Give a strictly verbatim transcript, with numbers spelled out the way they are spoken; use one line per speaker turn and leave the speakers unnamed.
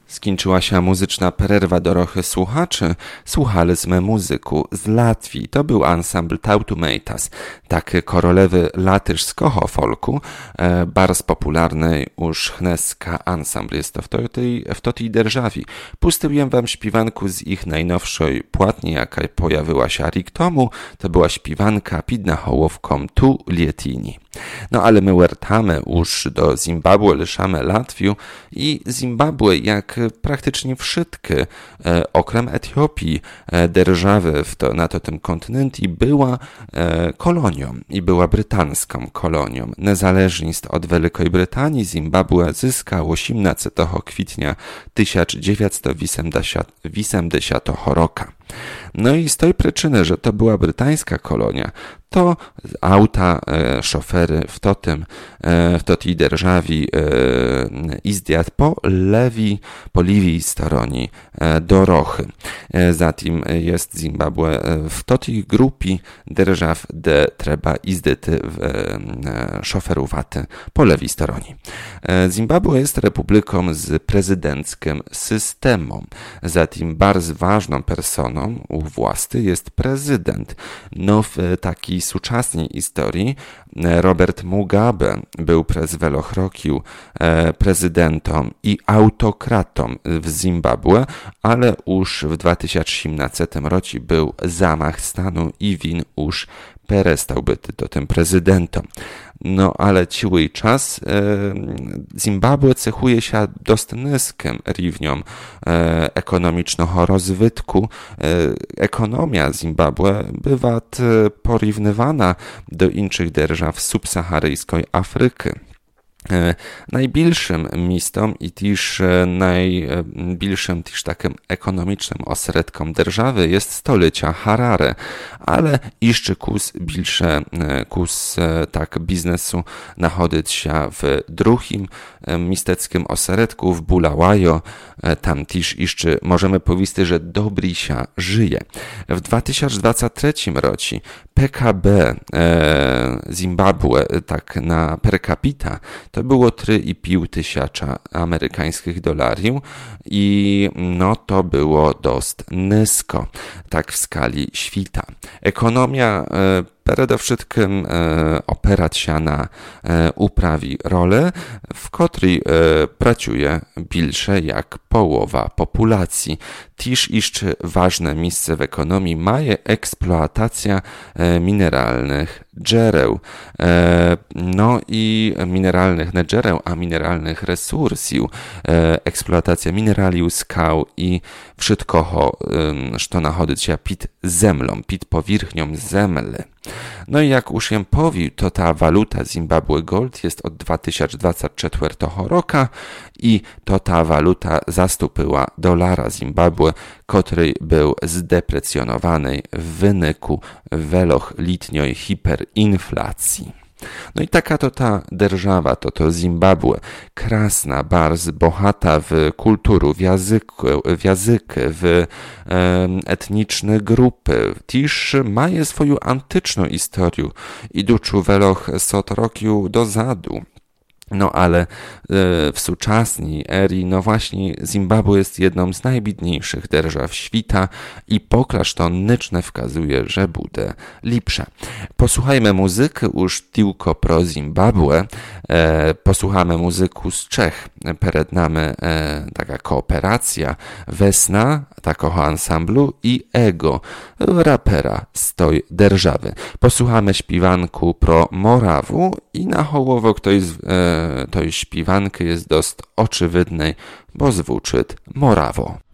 Skończyła się muzyczna przerwa do rochy słuchaczy. Słuchaliśmy muzyku z Latvii. To był ansambl Tautumeitas, taki korolewy latyszskiego folku, e, bardzo popularny już chneska ansambl. Jest to w tej, w tej державі. Pustyłem wam śpiewanku z ich najnowszej płatni, jaka pojawiła się rok temu. To była śpiewanka pod nahołowką Tu Lietini. No ale my wracamy już do Zimbabwe, liszamy Latwię i Zimbabwe, jak praktycznie wszystkie, e, okrem Etiopii, e, держawy w to, na to tym kontynencie, była e, kolonią i była brytańską kolonią. Niezależność od Wielkiej Brytanii Zimbabwe zyskało osiemnastego kwietnia tysiąc dziewięćset osiemdziesiątego roku. No i z tej przyczyny, że to była brytańska kolonia, to auta, e, szofery w totym, e, w tej державі e, izdiat po lewi, po lewej stronie e, dorochy. E, zatem jest Zimbabwe w tej grupie держав, gdzie trzeba izdyć e, szoferowaty po lewej stronie. E, Zimbabwe jest republiką z prezydenckim systemem. Zatem bardzo ważną personą u władzy jest prezydent. No w takiej współczesnej historii Robert Mugabe był przez wiele roków prezydentem i autokratą w Zimbabwe, ale już w dwa tysiące osiemnastym roku był zamach stanu i win już przestał być to tym prezydentem. No ale cały czas e, Zimbabwe cechuje się dość niskim równiom e, ekonomicznego rozwitku. E, ekonomia Zimbabwe bywa e, porównywana do innych держав subsaharyjskiej Afryki. E, najbliższym miastem i też e, najbliższym też takim ekonomicznym ośrodkiem держawy jest stolica Harare, ale jeszcze kus bliższe kus e, tak biznesu nachodzić się w drugim e, miasteckim ośrodku w Bulawayo. E, tam też jeszcze możemy powiedzieć, że dobrze się żyje. W dwa tysiące dwudziestym trzecim roku P K B e, Zimbabwe tak na per capita to było trzy i pół tysiąca amerykańskich dolarów i no to było dość nisko, tak w skali świata. Ekonomia e, przede wszystkim e, opierać się na e, uprawie rolę, w której e, pracuje więcej jak połowa populacji. Też jeszcze ważne miejsce w ekonomii ma eksploatacja e, mineralnych dżereł. E, no i mineralnych nie dżereł, a mineralnych resursów. E, eksploatacja mineraliów, skał i wszystkiego, e, co nachodzi się pod zemlą, pod powierzchnią zemli. No i jak już jem powił, to ta waluta Zimbabwe Gold jest od dwa tysiące dwudziestego czwartego roku i to ta waluta zastąpiła dolara Zimbabwe, który był zdeprecjonowany w wyniku wieloletniej hiperinflacji. No i taka to ta держава, to to Zimbabwe, krasna, bardzo bohata w kulturę, w język, w, język, w e, etniczne grupy. Też ma swoją antyczną historię, idącą wieloset roków do zadu. No ale e, w współczesnej erii, no właśnie Zimbabwe jest jedną z najbiedniejszych держав świata i poklasz to nyczne wskazuje, że będzie lepsza. Posłuchajmy muzyki już tylko pro Zimbabwe. E, posłuchamy muzyku z Czech. Przed nami e, taka kooperacja Wesna, takiego ansamblu i Ego, rapera z tej держawy. Posłuchamy śpiewanku pro Morawu i na hołowok to jest e, tej śpiewanki jest dość oczywidnej, bo zwuczyt Morawo.